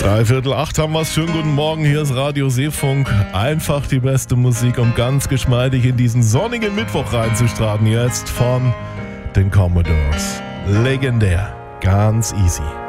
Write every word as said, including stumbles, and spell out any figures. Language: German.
Dreiviertel acht haben wir's. Schönen guten Morgen, hier ist Radio Seefunk. Einfach die beste Musik, um ganz geschmeidig in diesen sonnigen Mittwoch reinzustarten. Jetzt von den Commodores. Legendär, ganz easy.